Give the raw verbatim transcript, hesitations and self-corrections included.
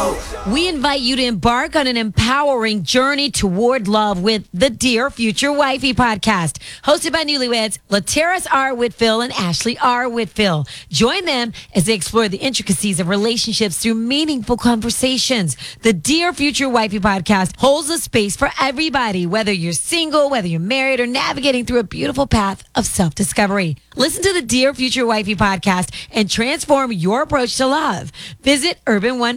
We invite you to embark on an empowering journey toward love with the Dear Future Wifey podcast, hosted by newlyweds Lateris R. Whitfield and Ashley R. Whitfield. Join them as they explore the intricacies of relationships through meaningful conversations. The Dear Future Wifey podcast holds a space for everybody, whether you're single, whether you're married, or navigating through a beautiful path of self-discovery. Listen to the Dear Future Wifey podcast and transform your approach to love. Visit urban one